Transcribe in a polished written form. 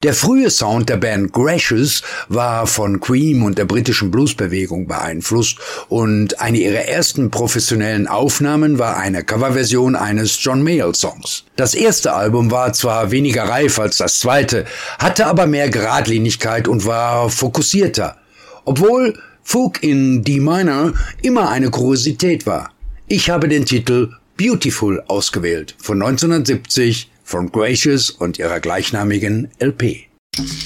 Der frühe Sound der Band Gracious war von Cream und der britischen Bluesbewegung beeinflusst und eine ihrer ersten professionellen Aufnahmen war eine Coverversion eines John Mayall-Songs. Das erste Album war zwar weniger reif als das zweite, hatte aber mehr Geradlinigkeit und war fokussierter, obwohl Folk in D Minor immer eine Kuriosität war. Ich habe den Titel Beautiful ausgewählt, von 1970 von Gracious und ihrer gleichnamigen LP.